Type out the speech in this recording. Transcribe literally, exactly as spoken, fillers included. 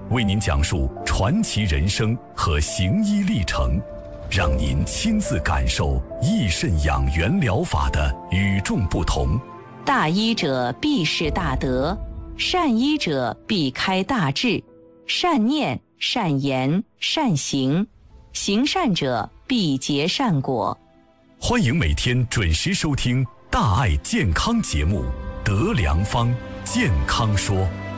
为您讲述传奇人生和行医历程，让您亲自感受益肾养元疗法的与众不同。 大医者必是大德，善医者必开大智，善念、善言、善行，行善者必结善果。 欢迎每天准时收听大爱健康节目《德良方健康说》。